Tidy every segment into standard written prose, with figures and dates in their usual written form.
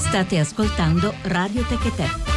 State ascoltando Radio Techetè.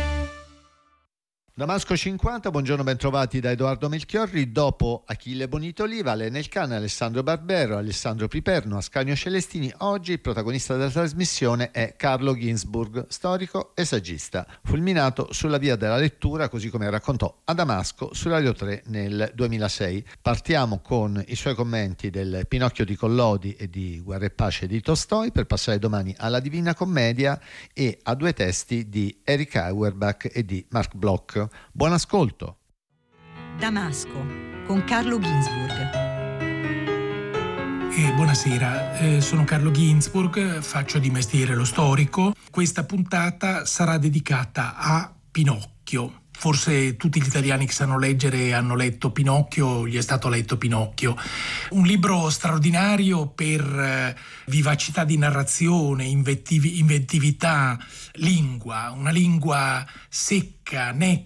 Damasco 50, buongiorno, bentrovati da Edoardo Melchiorri. Dopo Achille Bonito-Oliva, Nel Cane, Alessandro Barbero, Alessandro Piperno, Ascanio Celestini, oggi il protagonista della trasmissione è Carlo Ginzburg, storico e saggista, fulminato sulla via della lettura, così come raccontò a Damasco su Radio 3 nel 2006. Partiamo con i suoi commenti del Pinocchio di Collodi e di Guerra e Pace di Tolstoi, per passare domani alla Divina Commedia e a due testi di Erich Auerbach e di Marc Bloch. Buon ascolto. Damasco con Carlo Ginzburg. Buonasera, sono Carlo Ginzburg, faccio di mestiere lo storico. Questa puntata sarà dedicata a Pinocchio. Forse tutti gli italiani che sanno leggere hanno letto Pinocchio, gli è stato letto Pinocchio. Un libro straordinario per vivacità di narrazione, inventività, una lingua secca, netta,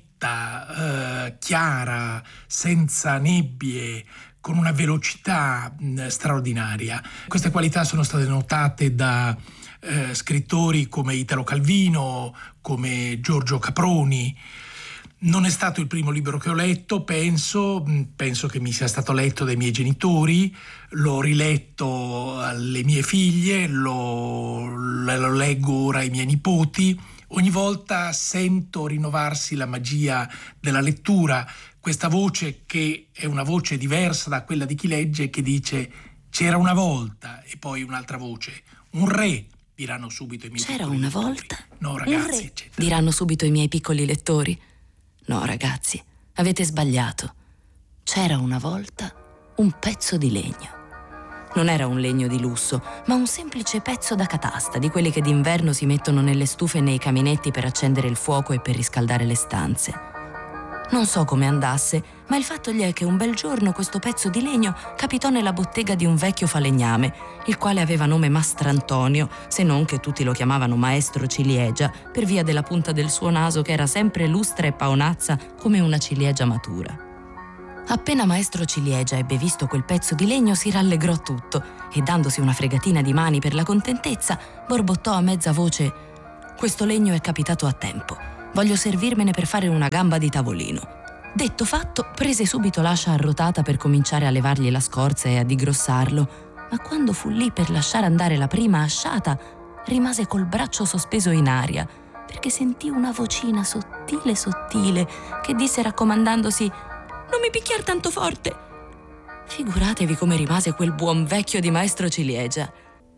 chiara, senza nebbie, con una velocità straordinaria. Queste qualità sono state notate da scrittori come Italo Calvino, come Giorgio Caproni. Non è stato il primo libro che ho letto, penso che mi sia stato letto dai miei genitori, l'ho riletto alle mie figlie, lo leggo ora ai miei nipoti. Ogni volta sento rinnovarsi la magia della lettura, questa voce che è una voce diversa da quella di chi legge, che dice «c'era una volta», e poi un'altra voce «un re», diranno subito i miei «C'era piccoli una lettori. volta?» «No, ragazzi», un re, eccetera. Diranno subito i miei piccoli lettori. «No, ragazzi, avete sbagliato. C'era una volta un pezzo di legno». Non era un legno di lusso, ma un semplice pezzo da catasta, di quelli che d'inverno si mettono nelle stufe e nei caminetti per accendere il fuoco e per riscaldare le stanze. Non so come andasse, ma il fatto gli è che un bel giorno questo pezzo di legno capitò nella bottega di un vecchio falegname, il quale aveva nome Mastrantonio, se non che tutti lo chiamavano Maestro Ciliegia, per via della punta del suo naso che era sempre lustra e paonazza come una ciliegia matura. Appena Maestro Ciliegia ebbe visto quel pezzo di legno si rallegrò tutto e, dandosi una fregatina di mani per la contentezza, borbottò a mezza voce: «Questo legno è capitato a tempo. Voglio servirmene per fare una gamba di tavolino». Detto fatto, prese subito l'ascia arrotata per cominciare a levargli la scorza e a digrossarlo, ma quando fu lì per lasciare andare la prima asciata, rimase col braccio sospeso in aria, perché sentì una vocina sottile sottile che disse raccomandandosi: «Non mi picchiar tanto forte!» Figuratevi come rimase quel buon vecchio di Maestro Ciliegia.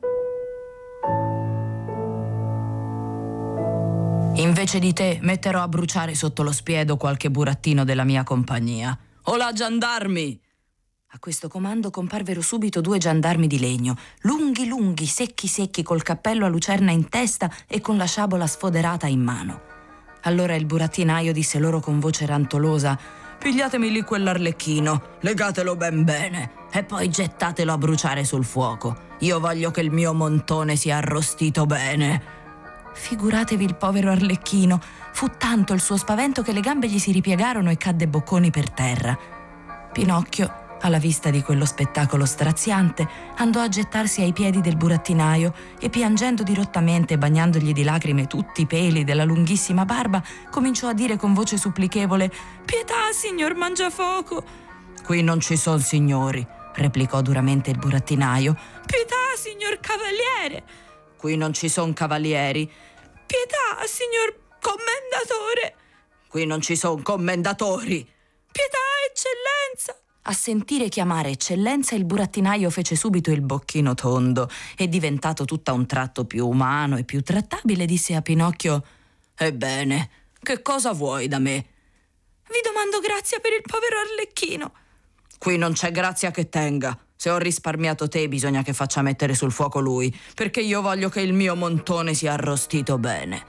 «Invece di te metterò a bruciare sotto lo spiedo qualche burattino della mia compagnia. Olà, giandarmi!» A questo comando comparvero subito 2 giandarmi di legno, lunghi lunghi, secchi secchi, col cappello a lucerna in testa e con la sciabola sfoderata in mano. Allora il burattinaio disse loro con voce rantolosa: «Pigliatemi lì quell'arlecchino, legatelo ben bene e poi gettatelo a bruciare sul fuoco. Io voglio che il mio montone sia arrostito bene». Figuratevi il povero arlecchino, fu tanto il suo spavento che le gambe gli si ripiegarono e cadde bocconi per terra. Pinocchio, alla vista di quello spettacolo straziante, andò a gettarsi ai piedi del burattinaio e, piangendo dirottamente e bagnandogli di lacrime tutti i peli della lunghissima barba, cominciò a dire con voce supplichevole: «Pietà, signor Mangiafoco!» «Qui non ci son signori», replicò duramente il burattinaio. «Pietà, signor Cavaliere!» «Qui non ci son cavalieri». «Pietà, signor Commendatore!» «Qui non ci son commendatori». «Pietà, eccellenza!» A sentire chiamare eccellenza, il burattinaio fece subito il bocchino tondo e, diventato tutto a un tratto più umano e più trattabile, disse a Pinocchio: «Ebbene, che cosa vuoi da me?» «Vi domando grazia per il povero arlecchino». «Qui non c'è grazia che tenga. Se ho risparmiato te, bisogna che faccia mettere sul fuoco lui, perché io voglio che il mio montone sia arrostito bene».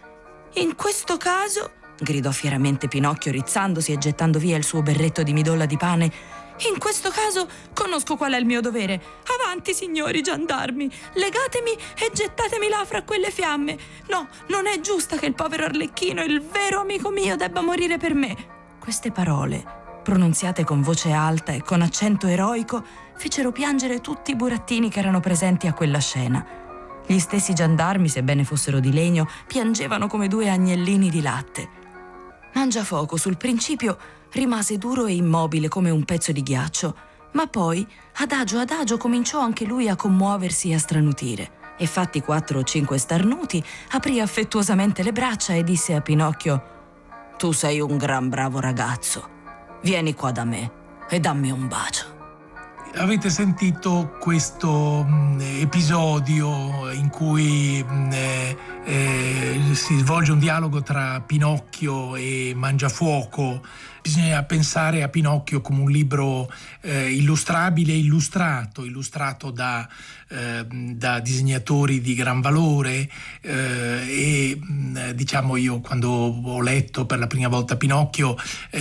«In questo caso», gridò fieramente Pinocchio, rizzandosi e gettando via il suo berretto di midolla di pane, «in questo caso conosco qual è il mio dovere. Avanti, signori giandarmi, legatemi e gettatemi là fra quelle fiamme. No, non è giusta che il povero arlecchino, il vero amico mio, debba morire per me». Queste parole, pronunziate con voce alta e con accento eroico, fecero piangere tutti i burattini che erano presenti a quella scena. Gli stessi gendarmi, sebbene fossero di legno, piangevano come due agnellini di latte. Mangiafoco sul principio rimase duro e immobile come un pezzo di ghiaccio, ma poi, adagio, cominciò anche lui a commuoversi e a stranutire. E fatti 4 o 5 starnuti, aprì affettuosamente le braccia e disse a Pinocchio: «Tu sei un gran bravo ragazzo. Vieni qua da me e dammi un bacio». Avete sentito questo episodio in cui si svolge un dialogo tra Pinocchio e Mangiafuoco. Bisogna pensare a Pinocchio come un libro illustrabile e illustrato da disegnatori di gran valore, diciamo, io quando ho letto per la prima volta Pinocchio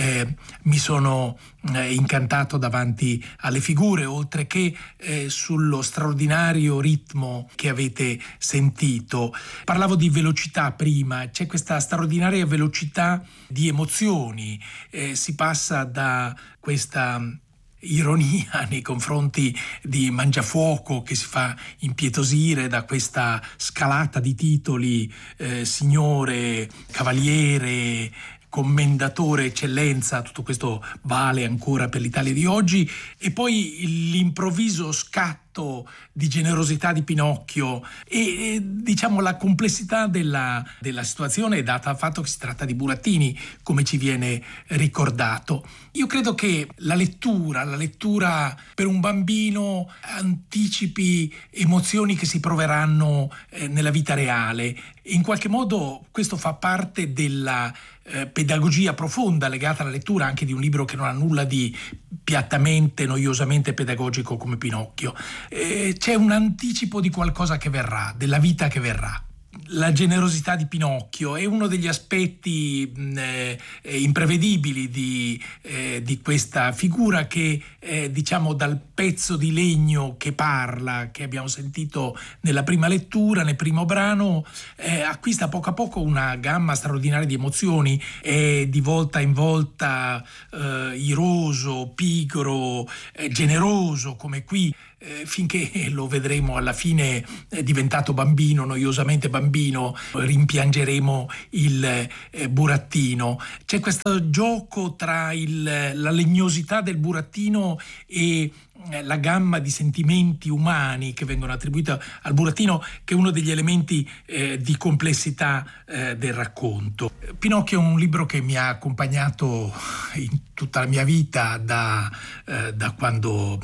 mi sono incantato davanti alle figure, oltre che sullo straordinario ritmo che avete sentito. Parlavo di velocità prima, c'è questa straordinaria velocità di emozioni, si passa da questa ironia nei confronti di Mangiafuoco che si fa impietosire da questa scalata di titoli, signore, cavaliere, commendatore, eccellenza. Tutto questo vale ancora per l'Italia di oggi, e poi l'improvviso scatto di generosità di Pinocchio e diciamo la complessità della situazione è data dal fatto che si tratta di burattini, come ci viene ricordato. Io credo che la lettura per un bambino anticipi emozioni che si proveranno nella vita reale. In qualche modo questo fa parte della pedagogia profonda legata alla lettura anche di un libro che non ha nulla di piattamente, noiosamente pedagogico come Pinocchio. C'è un anticipo di qualcosa che verrà, della vita che verrà. La generosità di Pinocchio è uno degli aspetti imprevedibili di questa figura che, diciamo, dal pezzo di legno che parla, che abbiamo sentito nella prima lettura, nel primo brano, acquista poco a poco una gamma straordinaria di emozioni. È di volta in volta iroso, pigro, generoso, come qui, finché lo vedremo alla fine diventato bambino, noiosamente bambino, rimpiangeremo il burattino. C'è questo gioco tra la legnosità del burattino e la gamma di sentimenti umani che vengono attribuiti al burattino, che è uno degli elementi di complessità del racconto. Pinocchio è un libro che mi ha accompagnato in tutta la mia vita da quando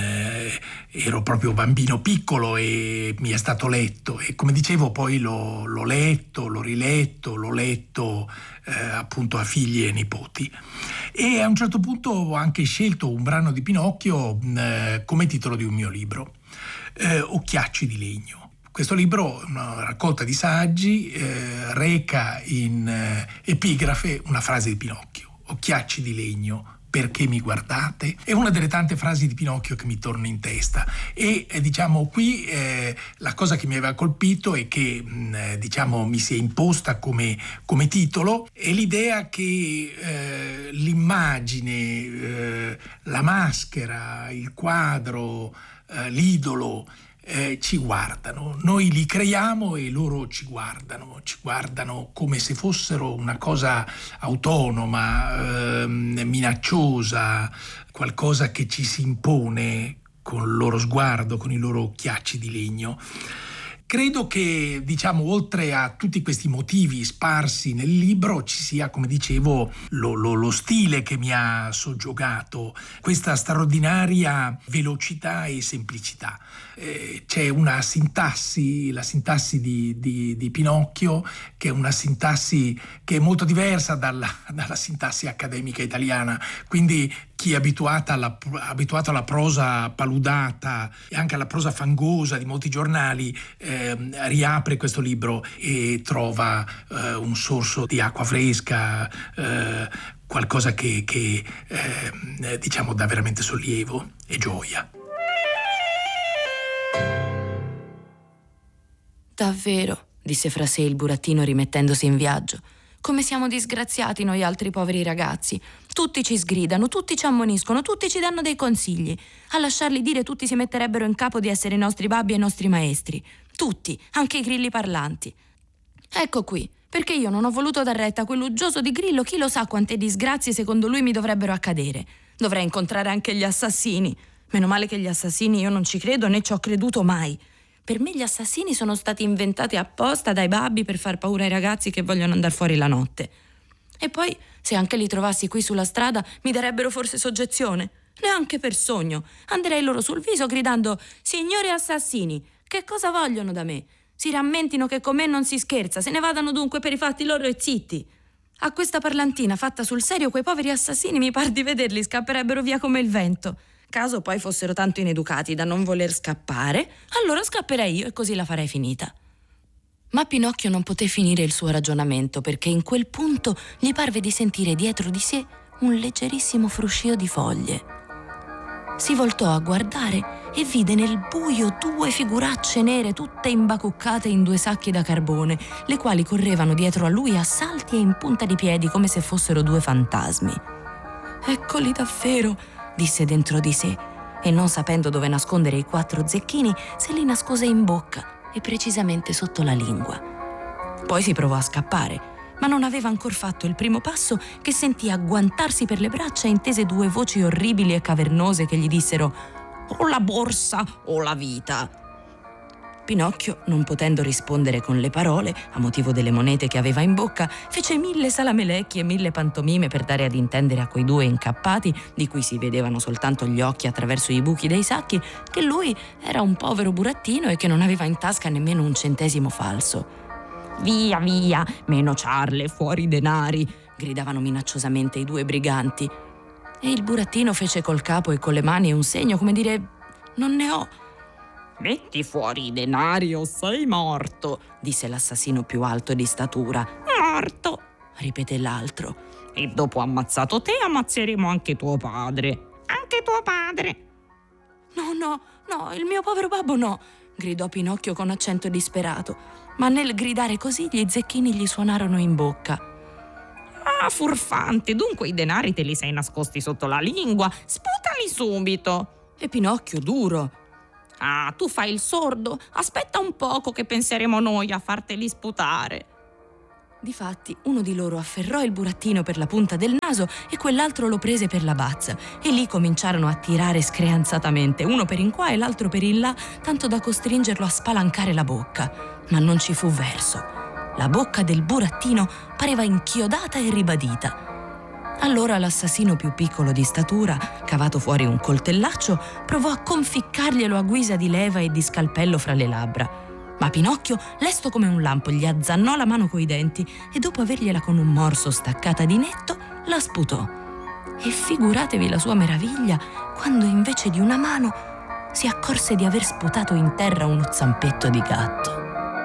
ero proprio bambino piccolo e mi è stato letto, e come dicevo poi l'ho letto, l'ho riletto, l'ho letto appunto a figli e nipoti. E a un certo punto ho anche scelto un brano di Pinocchio come titolo di un mio libro, Occhiacci di legno. Questo libro, una raccolta di saggi, reca in epigrafe una frase di Pinocchio: occhiacci di legno, perché mi guardate? È una delle tante frasi di Pinocchio che mi torna in testa, e diciamo qui la cosa che mi aveva colpito e che diciamo mi si è imposta come titolo è l'idea che l'immagine, la maschera, il quadro, l'idolo ci guardano, noi li creiamo e loro ci guardano come se fossero una cosa autonoma, minacciosa, qualcosa che ci si impone con il loro sguardo, con i loro occhiacci di legno. Credo che, diciamo, oltre a tutti questi motivi sparsi nel libro, ci sia, come dicevo, lo stile che mi ha soggiogato, questa straordinaria velocità e semplicità. C'è una sintassi, la sintassi di Pinocchio, che è una sintassi che è molto diversa dalla sintassi accademica italiana, quindi chi è abituato alla prosa paludata e anche alla prosa fangosa di molti giornali riapre questo libro e trova un sorso di acqua fresca, qualcosa che diciamo dà veramente sollievo e gioia. Davvero, disse fra sé il burattino rimettendosi in viaggio. come siamo disgraziati noi altri poveri ragazzi. Tutti ci sgridano, tutti ci ammoniscono, tutti ci danno dei consigli. A lasciarli dire tutti si metterebbero in capo di essere i nostri babbi e i nostri maestri. Tutti, anche i grilli parlanti. Ecco qui, perché io non ho voluto dar retta a quell'uggioso di Grillo, chi lo sa quante disgrazie secondo lui mi dovrebbero accadere. Dovrei incontrare anche gli assassini. Meno male che gli assassini io non ci credo né ci ho creduto mai. Per me gli assassini sono stati inventati apposta dai babbi per far paura ai ragazzi che vogliono andare fuori la notte. E poi, se anche li trovassi qui sulla strada, mi darebbero forse soggezione. Neanche per sogno. Anderei loro sul viso gridando: «Signori assassini, che cosa vogliono da me? Si rammentino che con me non si scherza, se ne vadano dunque per i fatti loro e zitti». A questa parlantina fatta sul serio, quei poveri assassini, mi par di vederli, scapperebbero via come il vento. Caso poi fossero tanto ineducati da non voler scappare, allora scapperei io e così la farei finita. Ma Pinocchio non poté finire il suo ragionamento, perché in quel punto gli parve di sentire dietro di sé un leggerissimo fruscio di foglie. Si voltò a guardare e vide nel buio 2 figuracce nere tutte imbacuccate in 2 sacchi da carbone, le quali correvano dietro a lui a salti e in punta di piedi come se fossero 2 fantasmi. «Eccoli davvero», disse dentro di sé, e non sapendo dove nascondere i 4 zecchini, se li nascose in bocca e precisamente sotto la lingua. Poi si provò a scappare, ma non aveva ancor fatto il primo passo che sentì agguantarsi per le braccia e intese 2 voci orribili e cavernose che gli dissero: «O la borsa o la vita». Pinocchio, non potendo rispondere con le parole, a motivo delle monete che aveva in bocca, fece 1000 salamelecchi e 1000 pantomime per dare ad intendere a quei 2 incappati, di cui si vedevano soltanto gli occhi attraverso i buchi dei sacchi, che lui era un povero burattino e che non aveva in tasca nemmeno un centesimo falso. «Via, via, meno ciarle, fuori i denari!» gridavano minacciosamente i 2 briganti. E il burattino fece col capo e con le mani un segno come dire: «Non ne ho». «Metti fuori i denari o sei morto», disse l'assassino più alto di statura. «Morto», ripeté l'altro. «E dopo ammazzato te ammazzeremo anche tuo padre». «Anche tuo padre». No, il mio povero babbo no», gridò Pinocchio con accento disperato, ma nel gridare così gli zecchini gli suonarono in bocca. «Ah, furfante, dunque i denari te li sei nascosti sotto la lingua, sputali subito». E Pinocchio, duro: «Ah, tu fai il sordo? Aspetta un poco che penseremo noi a farteli sputare». Difatti, uno di loro afferrò il burattino per la punta del naso e quell'altro lo prese per la bazza, e lì cominciarono a tirare screanzatamente, uno per in qua e l'altro per in là, tanto da costringerlo a spalancare la bocca. Ma non ci fu verso. La bocca del burattino pareva inchiodata e ribadita. Allora l'assassino più piccolo di statura, cavato fuori un coltellaccio, provò a conficcarglielo a guisa di leva e di scalpello fra le labbra. Ma Pinocchio, lesto come un lampo, gli azzannò la mano coi denti e dopo avergliela con un morso staccata di netto, la sputò. E figuratevi la sua meraviglia quando invece di una mano si accorse di aver sputato in terra uno zampetto di gatto.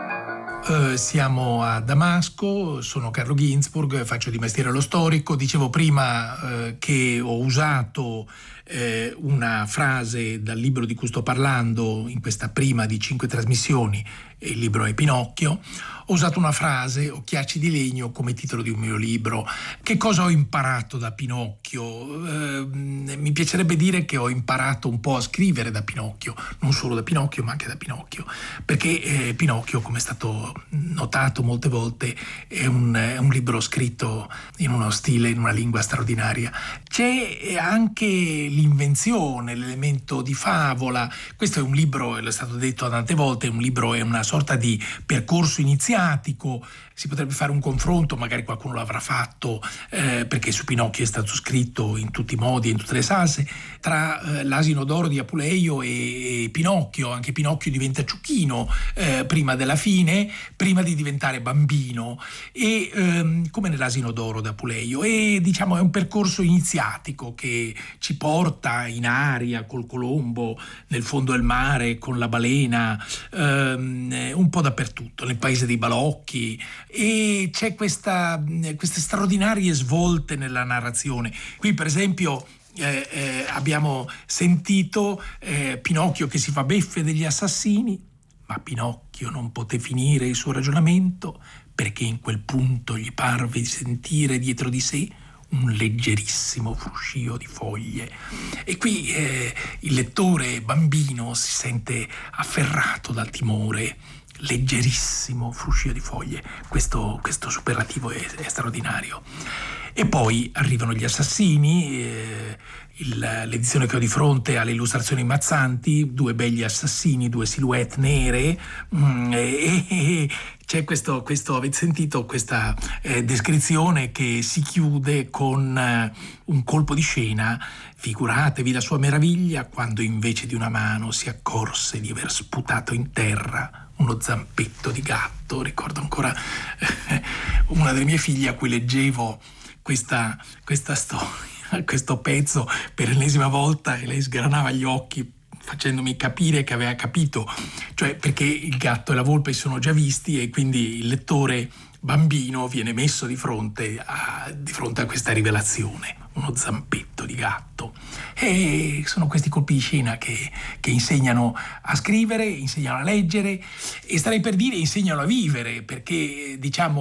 Siamo a Damasco, sono Carlo Ginzburg, faccio di mestiere lo storico. Dicevo prima che ho usato una frase dal libro di cui sto parlando in questa prima di 5 trasmissioni, il libro è Pinocchio. Ho usato una frase, Occhiacci di legno, come titolo di un mio libro. Che cosa ho imparato da Pinocchio? Mi piacerebbe dire che ho imparato un po' a scrivere da Pinocchio, non solo da Pinocchio ma anche da Pinocchio, perché Pinocchio, come è stato notato molte volte, è un libro scritto in uno stile, in una lingua straordinaria. C'è anche l'invenzione, l'elemento di favola. Questo è un libro, è stato detto tante volte, un libro è una sorta di percorso iniziatico. Si potrebbe fare un confronto, magari qualcuno l'avrà fatto, perché su Pinocchio è stato scritto in tutti i modi e in tutte le salse, tra l'asino d'oro di Apuleio e Pinocchio. Anche Pinocchio diventa ciuchino prima della fine, prima di diventare bambino, e come nell'asino d'oro di Apuleio. E diciamo è un percorso iniziatico che ci porta in aria col colombo, nel fondo del mare con la balena, un po' dappertutto, nel paese dei balocchi. E c'è queste straordinarie svolte nella narrazione. Qui per esempio abbiamo sentito Pinocchio che si fa beffe degli assassini, Ma Pinocchio non poté finire il suo ragionamento, perché in quel punto gli parve di sentire dietro di sé un leggerissimo fruscio di foglie. E qui il lettore bambino si sente afferrato dal timore. Leggerissimo fruscio di foglie. Questo superlativo è straordinario. E poi arrivano gli assassini. L'edizione che ho di fronte ha le illustrazioni imbarazzanti, 2 begli assassini, 2 silhouette nere, e c'è questo avete sentito questa descrizione che si chiude con un colpo di scena. Figuratevi la sua meraviglia quando invece di una mano si accorse di aver sputato in terra uno zampetto di gatto. Ricordo ancora una delle mie figlie a cui leggevo questa storia, questo pezzo per l'ennesima volta, e lei sgranava gli occhi facendomi capire che aveva capito, cioè perché il gatto e la volpe si sono già visti, e quindi il lettore bambino viene messo di fronte a questa rivelazione, uno zampetto di gatto. E sono questi colpi di scena che insegnano a scrivere, insegnano a leggere, e starei per dire insegnano a vivere, perché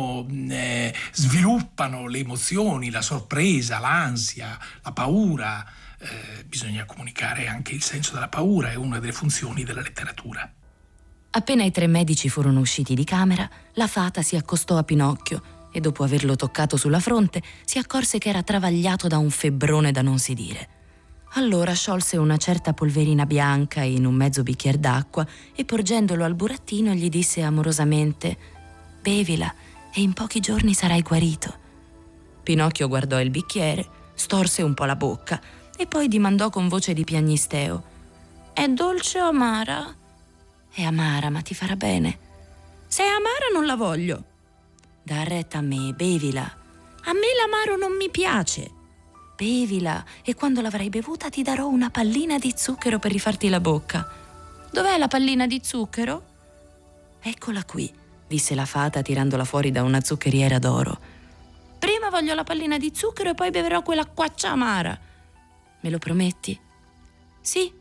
sviluppano le emozioni, la sorpresa, l'ansia, la paura. Bisogna comunicare anche il senso della paura, è una delle funzioni della letteratura. Appena i 3 medici furono usciti di camera, la fata si accostò a Pinocchio e dopo averlo toccato sulla fronte si accorse che era travagliato da un febbrone da non si dire. Allora sciolse una certa polverina bianca in un mezzo bicchiere d'acqua e porgendolo al burattino gli disse amorosamente: «Bevila e in pochi giorni sarai guarito». Pinocchio guardò il bicchiere, storse un po' la bocca e poi dimandò con voce di piagnisteo: «È dolce o amara?» «È amara, ma ti farà bene». «Se è amara non la voglio». «Da retta a me, bevila». «A me l'amaro non mi piace». «Bevila e quando l'avrai bevuta ti darò una pallina di zucchero per rifarti la bocca». «Dov'è la pallina di zucchero?» «Eccola qui», disse la fata tirandola fuori da una zuccheriera d'oro. «Prima voglio la pallina di zucchero e poi beverò quell'acquaccia amara». «Me lo prometti?» «Sì».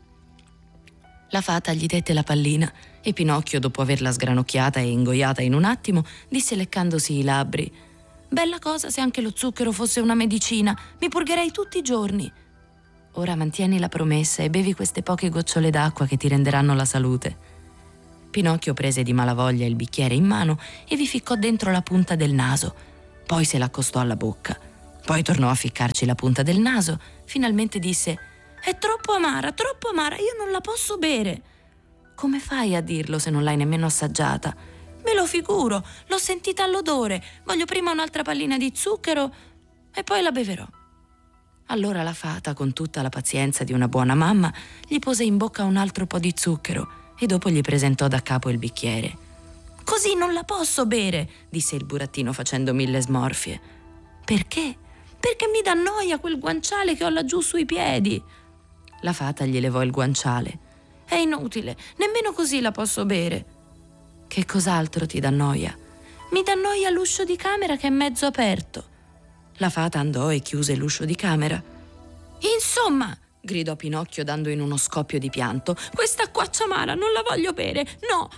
La fata gli dette la pallina e Pinocchio, dopo averla sgranocchiata e ingoiata in un attimo, disse leccandosi i labbri: «Bella cosa se anche lo zucchero fosse una medicina, mi purgherei tutti i giorni». «Ora mantieni la promessa e bevi queste poche gocciole d'acqua che ti renderanno la salute». Pinocchio prese di malavoglia il bicchiere in mano e vi ficcò dentro la punta del naso, poi se l'accostò alla bocca, poi tornò a ficcarci la punta del naso, finalmente disse: «È troppo amara, io non la posso bere». «Come fai a dirlo se non l'hai nemmeno assaggiata?» «Me lo figuro, l'ho sentita all'odore, voglio prima un'altra pallina di zucchero e poi la beverò». Allora la fata, con tutta la pazienza di una buona mamma, gli pose in bocca un altro po' di zucchero e dopo gli presentò da capo il bicchiere. «Così non la posso bere», disse il burattino facendo 1000 smorfie. «Perché?» «Perché mi dà noia quel guanciale che ho laggiù sui piedi». La fata gli levò il guanciale. «È inutile, nemmeno così la posso bere». «Che cos'altro ti dà noia?» «Mi dà noia l'uscio di camera che è mezzo aperto». La fata andò e chiuse l'uscio di camera. «Insomma», gridò Pinocchio dando in uno scoppio di pianto, «questa acquaccia amara non la voglio bere, no».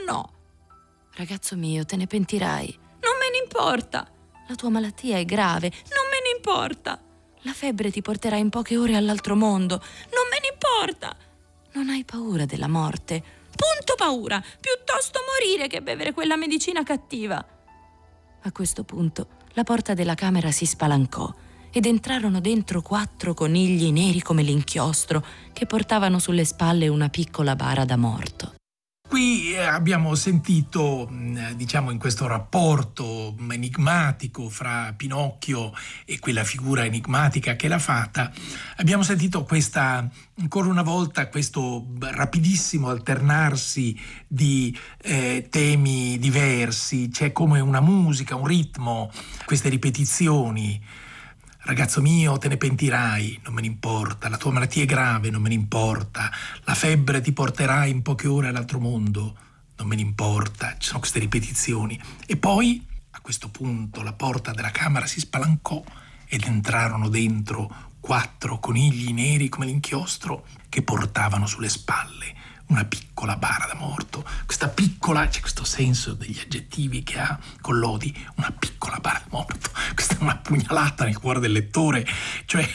«Ragazzo mio, te ne pentirai». «Non me ne importa». «La tua malattia è grave». «Non me ne importa». «La febbre ti porterà in poche ore all'altro mondo». «Non me ne importa». «Non hai paura della morte?» «Punto paura, piuttosto morire che bevere quella medicina cattiva». A questo punto la porta della camera si spalancò ed entrarono dentro 4 conigli neri come l'inchiostro che portavano sulle spalle una piccola bara da morto. Qui abbiamo sentito, in questo rapporto enigmatico fra Pinocchio e quella figura enigmatica che è la fata, abbiamo sentito ancora una volta questo rapidissimo alternarsi di temi diversi, c'è come una musica, un ritmo, queste ripetizioni. «Ragazzo mio, te ne pentirai, non me ne importa, la tua malattia è grave, non me ne importa, la febbre ti porterà in poche ore all'altro mondo, non me ne importa», ci sono queste ripetizioni. E poi, a questo punto, la porta della camera si spalancò ed entrarono dentro 4 conigli neri come l'inchiostro che portavano sulle spalle una piccola bara da morto. Questa piccola, c'è questo senso degli aggettivi che ha Collodi, una piccola bara da morto. Questa è una pugnalata nel cuore del lettore, cioè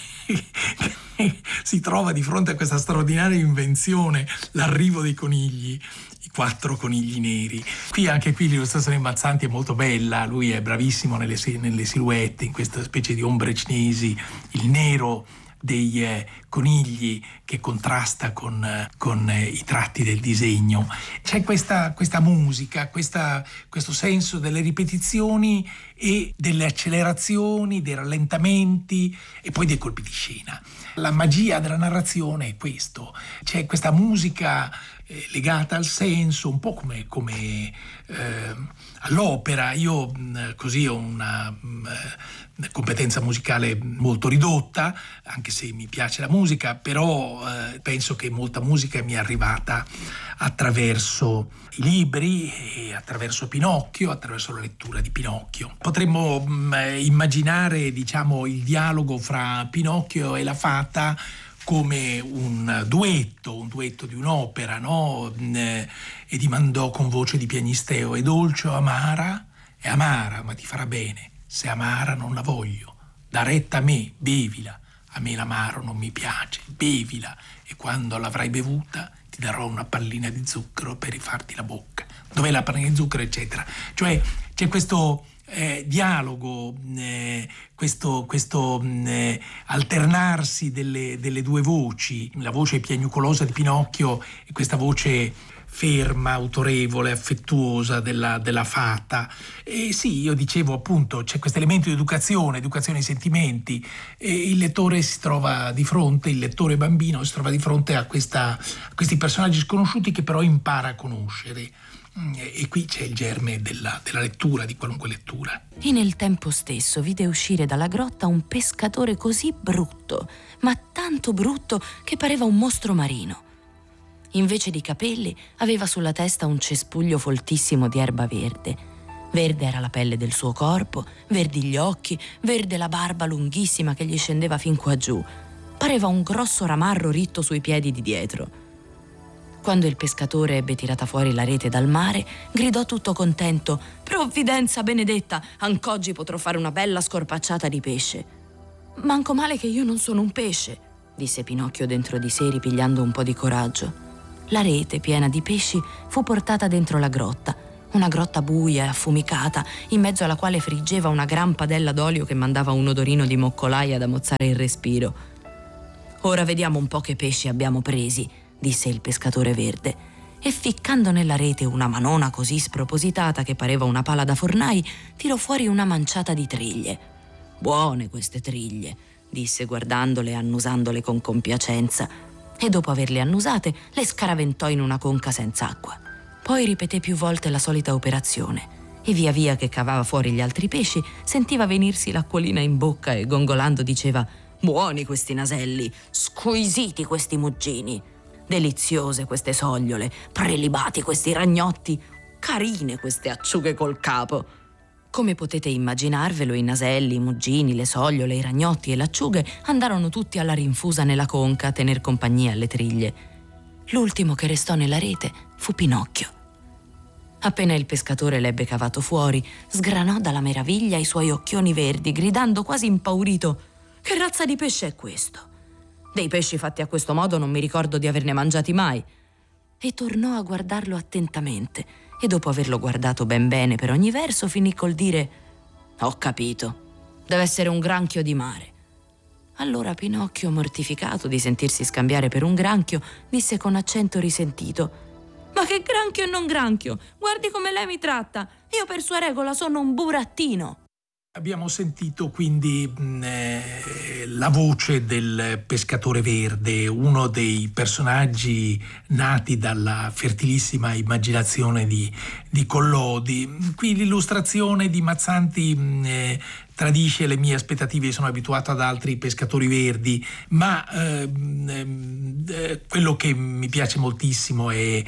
si trova di fronte a questa straordinaria invenzione, l'arrivo dei conigli, i 4 conigli neri. Anche qui l'illustrazione di Mazzanti è molto bella, lui è bravissimo nelle silhouette, in questa specie di ombre cinesi, il nero dei conigli che contrasta con i tratti del disegno. C'è questa musica, questo senso delle ripetizioni e delle accelerazioni, dei rallentamenti e poi dei colpi di scena. La magia della narrazione è questo. C'è questa musica legata al senso, un po' come all'opera. Io così ho una competenza musicale molto ridotta, anche se mi piace la musica, però penso che molta musica mi è arrivata attraverso i libri e attraverso Pinocchio, attraverso la lettura di Pinocchio. Potremmo immaginare, diciamo, il dialogo fra Pinocchio e la fata come un duetto di un'opera, no? E dimandò con voce di piagnisteo: è dolce o amara? È amara, ma ti farà bene. Se amara non la voglio. Da retta a me, bevila. A me l'amaro non mi piace, bevila. E quando l'avrai bevuta ti darò una pallina di zucchero per rifarti la bocca. Dov'è la pallina di zucchero, eccetera. Cioè c'è questo dialogo, questo alternarsi delle due voci, la voce piagnucolosa di Pinocchio e questa voce ferma, autorevole, affettuosa della fata. E sì, io dicevo appunto, c'è questo elemento di educazione ai sentimenti, e il lettore si trova di fronte, il lettore bambino si trova di fronte a questi personaggi sconosciuti che però impara a conoscere. E qui c'è il germe della lettura, di qualunque lettura. E nel tempo stesso vide uscire dalla grotta un pescatore così brutto, ma tanto brutto che pareva un mostro marino. Invece di capelli aveva sulla testa un cespuglio foltissimo di erba verde. Verde era la pelle del suo corpo, verdi gli occhi, verde la barba lunghissima che gli scendeva fin qua giù. Pareva un grosso ramarro ritto sui piedi di dietro. Quando il pescatore ebbe tirata fuori la rete dal mare, gridò tutto contento: «Provvidenza benedetta, anc'oggi potrò fare una bella scorpacciata di pesce». «Manco male che io non sono un pesce», disse Pinocchio dentro di sé, ripigliando un po' di coraggio. La rete, piena di pesci, fu portata dentro la grotta, una grotta buia e affumicata, in mezzo alla quale friggeva una gran padella d'olio che mandava un odorino di moccolaia da mozzare il respiro. «Ora vediamo un po' che pesci abbiamo presi», disse il pescatore verde, e ficcando nella rete una manona così spropositata che pareva una pala da fornai, tirò fuori una manciata di triglie. «Buone queste triglie», disse guardandole e annusandole con compiacenza, e dopo averle annusate le scaraventò in una conca senza acqua. Poi ripeté più volte la solita operazione e via via che cavava fuori gli altri pesci sentiva venirsi l'acquolina in bocca e gongolando diceva: «Buoni questi naselli, squisiti questi muggini, deliziose queste sogliole, prelibati questi ragnotti, carine queste acciughe col capo». Come potete immaginarvelo, i naselli, i muggini, le sogliole, i ragnotti e le acciughe andarono tutti alla rinfusa nella conca a tener compagnia alle triglie. L'ultimo che restò nella rete fu Pinocchio. Appena il pescatore l'ebbe cavato fuori, sgranò dalla meraviglia i suoi occhioni verdi, gridando quasi impaurito: «Che razza di pesce è questo? Dei pesci fatti a questo modo non mi ricordo di averne mangiati mai». E tornò a guardarlo attentamente, e dopo averlo guardato ben bene per ogni verso finì col dire: «Ho capito, deve essere un granchio di mare». Allora Pinocchio, mortificato di sentirsi scambiare per un granchio, disse con accento risentito: «Ma che granchio e non granchio? Guardi come lei mi tratta, io per sua regola sono un burattino». Abbiamo sentito quindi la voce del pescatore verde, uno dei personaggi nati dalla fertilissima immaginazione di Collodi. Qui l'illustrazione di Mazzanti tradisce le mie aspettative. Io sono abituato ad altri pescatori verdi, ma quello che mi piace moltissimo è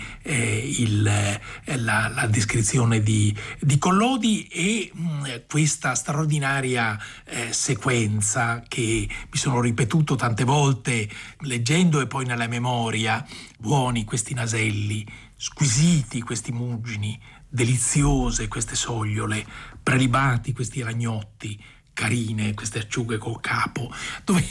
la descrizione di Collodi e questa straordinaria sequenza che mi sono ripetuto tante volte leggendo e poi nella memoria. Buoni questi naselli, squisiti questi muggini, deliziose queste sogliole, prelibati questi ragnotti, carine queste acciughe col capo, dove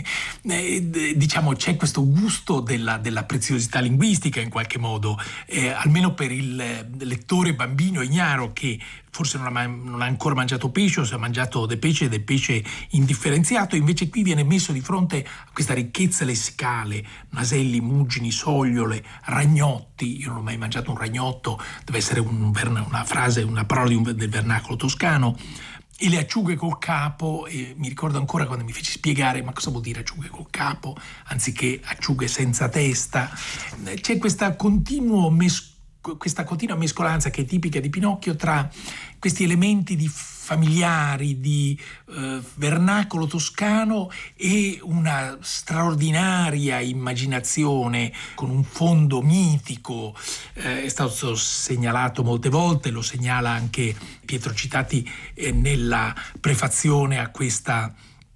diciamo c'è questo gusto della preziosità linguistica in qualche modo, almeno per il lettore bambino ignaro che forse non ha ancora mangiato pesce o se ha mangiato del pesce indifferenziato. Invece qui viene messo di fronte a questa ricchezza lessicale: naselli, muggini, sogliole, ragnotti. Io non ho mai mangiato un ragnotto, deve essere una frase, una parola del vernacolo toscano. E le acciughe col capo, e mi ricordo ancora quando mi feci spiegare ma cosa vuol dire acciughe col capo anziché acciughe senza testa. C'è questa continua mescolanza che è tipica di Pinocchio tra questi elementi familiari di vernacolo toscano e una straordinaria immaginazione con un fondo mitico. È stato segnalato molte volte, lo segnala anche Pietro Citati nella prefazione a questa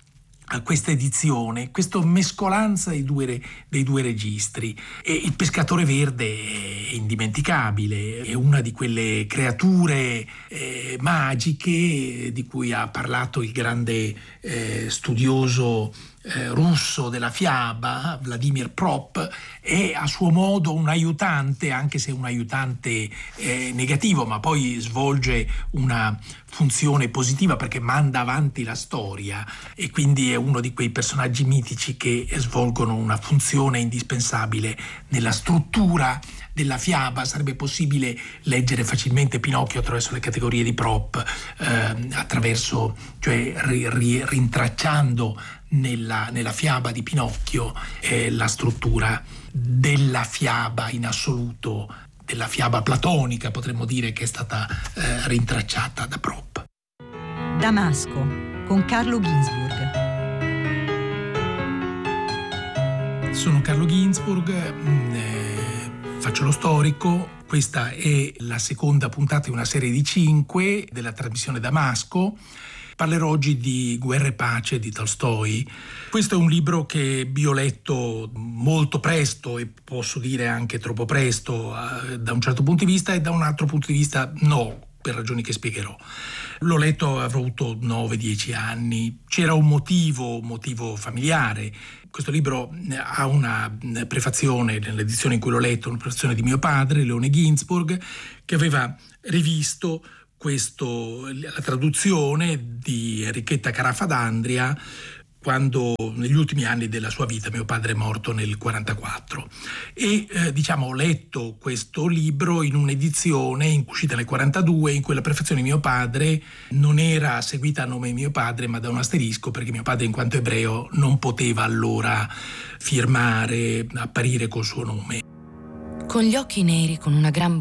edizione, questa mescolanza dei due registri. E il pescatore verde è indimenticabile, è una di quelle creature magiche di cui ha parlato il grande studioso russo della fiaba, Vladimir Prop. È a suo modo un aiutante, anche se un aiutante negativo, ma poi svolge una funzione positiva perché manda avanti la storia e quindi è uno di quei personaggi mitici che svolgono una funzione indispensabile nella struttura della fiaba. Sarebbe possibile leggere facilmente Pinocchio attraverso le categorie di Prop, rintracciando nella fiaba di Pinocchio la struttura della fiaba in assoluto, della fiaba platonica, potremmo dire, che è stata rintracciata da Prop. Damasco con Carlo Ginzburg. Sono Carlo Ginzburg, faccio lo storico. Questa è la seconda puntata di una serie di 5 della trasmissione Damasco. Parlerò oggi di Guerra e pace di Tolstoj. Questo è un libro che io ho letto molto presto e posso dire anche troppo presto da un certo punto di vista, e da un altro punto di vista no, per ragioni che spiegherò. L'ho letto, avrò avuto 9-10 anni. C'era un motivo familiare. Questo libro ha una prefazione, nell'edizione in cui l'ho letto, una prefazione di mio padre, Leone Ginzburg, che aveva rivisto la traduzione di Enrichetta Carafa d'Andria quando negli ultimi anni della sua vita, mio padre è morto nel 1944, e ho letto questo libro in un'edizione uscita nel 1942 in cui la prefazione di mio padre non era seguita a nome di mio padre ma da un asterisco, perché mio padre in quanto ebreo non poteva allora firmare, apparire col suo nome. Con gli occhi neri, con una gran